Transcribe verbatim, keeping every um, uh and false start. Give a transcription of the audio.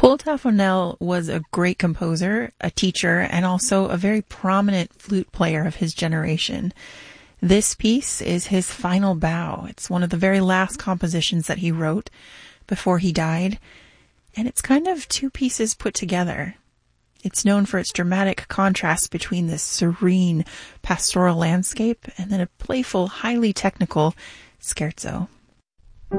Paul Taffanel was a great composer, a teacher, and also a very prominent flute player of his generation. This piece is his final bow. It's one of the very last compositions that he wrote before he died, and it's kind of two pieces put together. It's known for its dramatic contrast between this serene pastoral landscape and then a playful, highly technical scherzo.